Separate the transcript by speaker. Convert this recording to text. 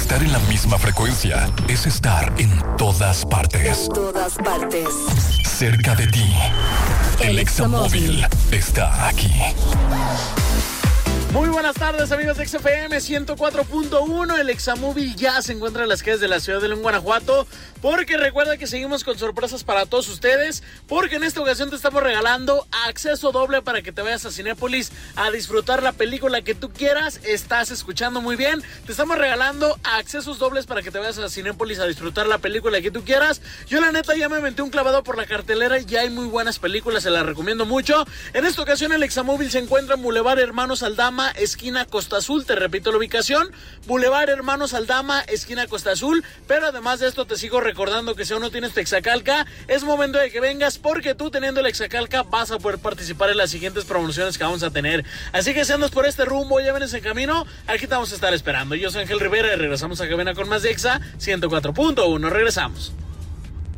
Speaker 1: Estar en la misma frecuencia es estar en todas partes.
Speaker 2: En todas partes.
Speaker 1: Cerca de ti. El Examóvil está aquí.
Speaker 3: Muy buenas tardes, amigos de XFM 104.1. El Examóvil ya se encuentra en las calles de la ciudad de León, Guanajuato, porque recuerda que seguimos con sorpresas para todos ustedes, porque en esta ocasión te estamos regalando acceso doble para que te vayas a Cinépolis a disfrutar la película que tú quieras. Estás escuchando muy bien, te estamos regalando accesos dobles para que te vayas a Cinépolis a disfrutar la película que tú quieras. Yo la neta ya me aventé un clavado por la cartelera y ya hay muy buenas películas, se las recomiendo mucho. En esta ocasión el Examóvil se encuentra en Boulevard Hermanos Aldama, esquina Costa Azul. Te repito la ubicación: Boulevard Hermanos Aldama, esquina Costa Azul. Pero además de esto te sigo recordando que si aún no tienes tu Exacalca, es momento de que vengas, porque tú teniendo el Exacalca vas a poder participar en las siguientes promociones que vamos a tener. Así que si andas por este rumbo, ya vienes en camino, aquí te vamos a estar esperando. Yo soy Ángel Rivera y regresamos a cabina con más de Exa 104.1. Regresamos.